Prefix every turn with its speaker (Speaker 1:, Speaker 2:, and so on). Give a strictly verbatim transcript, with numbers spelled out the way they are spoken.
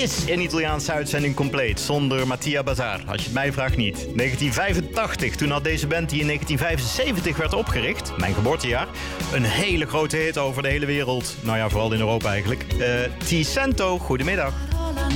Speaker 1: is een Italiaanse uitzending compleet zonder Mattia Bazar? Als je het mij vraagt niet. negentien vijfentachtig, toen had deze band die in negentien vijfenzeventig werd opgericht, mijn geboortejaar, een hele grote hit over de hele wereld. Nou ja, vooral in Europa eigenlijk. Uh, T-Cento, goedemiddag.